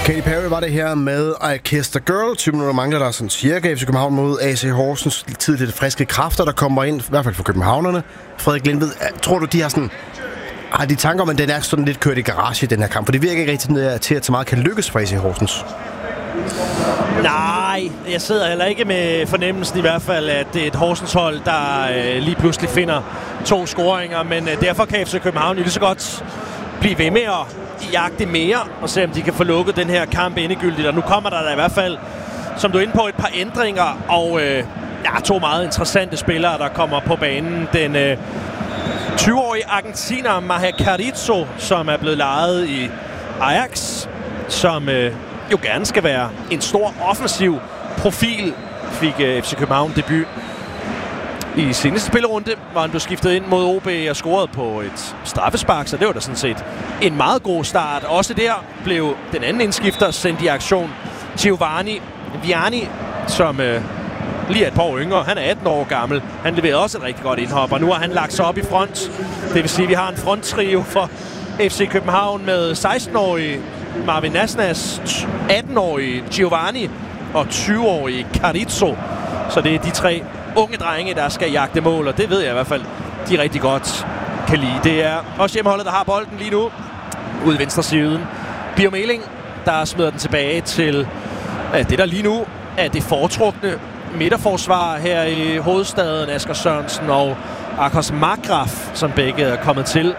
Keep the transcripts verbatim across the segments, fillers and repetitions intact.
Katy Perry var det her med I Kissed a Girl. tyve minutter mangler der sådan cirka F C København mod A C Horsens. Tidligt friske kræfter, der kommer ind, i hvert fald for københavnerne. Frederik Lindved, tror du, de har sådan... Har de tanker om, at den er sådan lidt kørt i garage i den her kamp? For det virker ikke rigtig til, at så meget kan lykkes for A C Horsens. Nej, jeg sidder heller ikke med fornemmelsen i hvert fald, at det er et Horsens hold, der øh, lige pludselig finder to scoringer. Men øh, derfor kan F C København jo lige så godt blive ved med at jagte mere og se, om de kan få lukket den her kamp endegyldigt. Og nu kommer der, der i hvert fald, som du er inde på, et par ændringer. Og øh, ja, to meget interessante spillere, der kommer på banen. Den øh, tyve-årige argentiner Maher Carrizo, som er blevet lejet i Ajax, som... Øh, jo gerne skal være en stor offensiv profil, fik uh, F C København debut i seneste spillerunde, hvor han blev skiftet ind mod O B og scoret på et straffespark, så det var da sådan set en meget god start. Også der blev den anden indskifter sendt i aktion, Giovanni Viani, som uh, lige er et par år yngre. Han er atten år gammel. Han leverede også et rigtig godt indhop, og nu har han lagt sig op i front. Det vil sige, at vi har en fronttrio for F C København med seksten-årige Marvin Nasnas, atten-årige Giovanni og tyve-årige Carrizo. Så det er de tre unge drenge, der skal jagte mål, og det ved jeg i hvert fald, de rigtig godt kan lide. Det er også hjemmeholdet, der har bolden lige nu ude i venstre siden. Bio Meling, der smider den tilbage til ja, det, der lige nu er det foretrukne midterforsvar her i hovedstaden. Asger Sørensen og Akos Markgraf, som begge er kommet til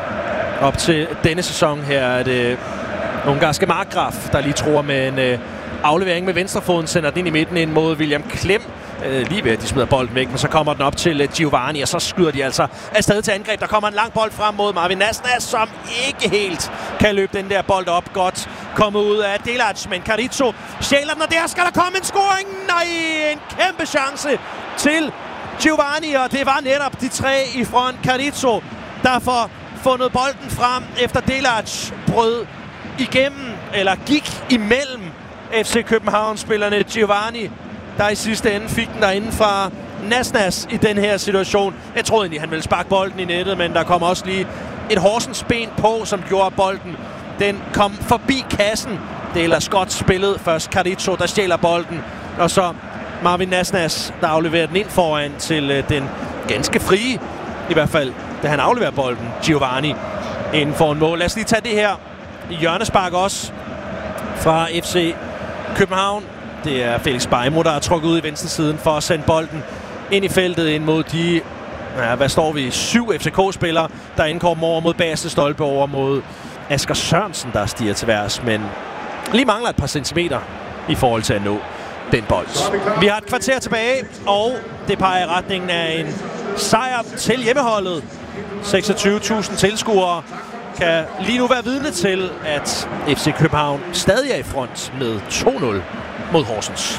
op til denne sæson. Her er det ungarske Markgraf, der lige tror med en øh, aflevering med venstrefoden, sender den ind i midten ind mod William Klem. Øh, lige ved, at de smider bolden væk, men så kommer den op til øh, Giovanni, og så skyder de altså afsted til angreb. Der kommer en lang bold frem mod Marvin Nasnas, som ikke helt kan løbe den der bold op. Godt kommet ud af Delac, men Carrizo stjæler den, og der skal der komme en scoring. Nej, en kæmpe chance til Giovanni, og det var netop de tre i front. Carrizo, der får fundet bolden frem efter Delac brød igennem, eller gik imellem F C København-spillerne. Giovanni, der i sidste ende fik den derinde fra Nasnas i den her situation. Jeg troede egentlig, han ville sparke bolden i nettet, men der kom også lige et Horsens ben på, som gjorde bolden. Den kom forbi kassen. Det er ellers godt spillet. Først Carrizo, der stjæler bolden, og så Marvin Nasnas, der afleverer den ind foran til øh, den ganske frie, i hvert fald, da han afleverer bolden, Giovanni, inden for en mål. Lad os lige tage det her hjørnespark også fra F C København. Det er Felix Beimo, der er trukket ud i venstre siden for at sende bolden ind i feltet ind mod de, ja, hvad står vi, syv F C K-spillere, der indkommer over mod bagerste stolpe, over mod Asger Sørensen, der stiger til værs, men lige mangler et par centimeter i forhold til at nå den bold. Vi har et kvarter tilbage, og det peger i retningen af en sejr til hjemmeholdet. seksogtyve tusind tilskuere kan lige nu være vidne til, at F C København stadig er i front med to nul mod Horsens.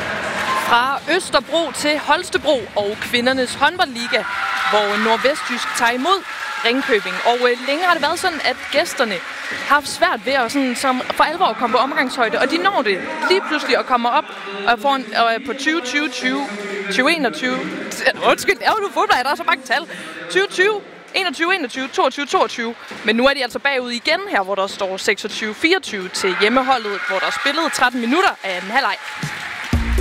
Fra Østerbro til Holstebro og kvindernes håndboldliga, hvor Nordvestjysk tager imod Ringkøbing. Og øh, længe har det været sådan, at gæsterne har haft svært ved at sådan, som for alvor komme på omgangshøjde, og de når det lige pludselig at komme op og får en, og på tyve tyve tyve tyve enogtyve. Undskyld, er du fodbold, der er så mange tal. tyve tyve enogtyve enogtyve toogtyve toogtyve. Men nu er de altså bagud igen her, hvor der står seksogtyve fireogtyve til hjemmeholdet, hvor der er spillet tretten minutter af en halvleg.